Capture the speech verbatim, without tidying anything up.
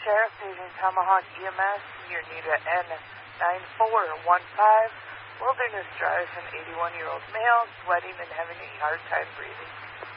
Sheriff, paging Tomahawk E M S. You're needed at N nine four one five. Wilderness Drive, an eighty-one-year-old male, sweating and having a hard time breathing.